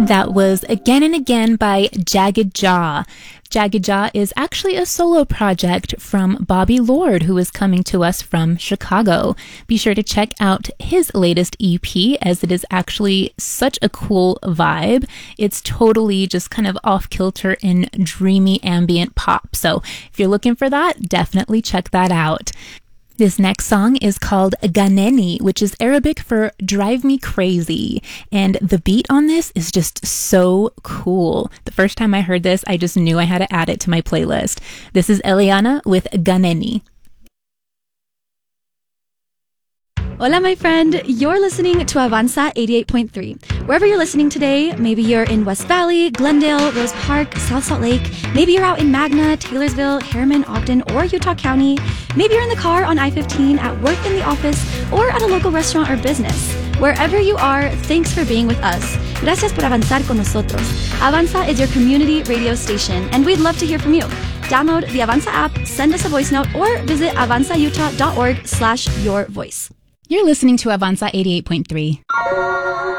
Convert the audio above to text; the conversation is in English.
That was Again and Again by Jagged Jaw. Jagged Jaw is actually a solo project from Bobby Lord, who is coming to us from Chicago. Be sure to check out his latest EP, as it is actually such a cool vibe. It's totally just kind of off-kilter in dreamy ambient pop. So if you're looking for that, definitely check that out. This next song is called Ganeni, which is Arabic for Drive Me Crazy. And the beat on this is just so cool. The first time I heard this, I just knew I had to add it to my playlist. This is Eliana with Ganeni. Hola, my friend. You're listening to Avanza 88.3. Wherever you're listening today, maybe you're in West Valley, Glendale, Rose Park, South Salt Lake. Maybe you're out in Magna, Taylorsville, Harriman, Ogden, or Utah County. Maybe you're in the car on I-15, at work, in the office, or at a local restaurant or business. Wherever you are, thanks for being with us. Gracias por avanzar con nosotros. Avanza is your community radio station, and we'd love to hear from you. Download the Avanza app, send us a voice note, or visit avanzautah.org/yourvoice. You're listening to Avanza 88.3.